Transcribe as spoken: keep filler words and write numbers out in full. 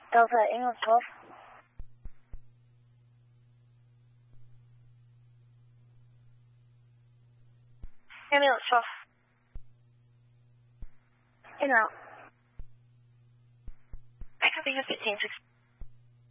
Delta England twelve. Ambulance twelve. In route. I copy you fifteen six.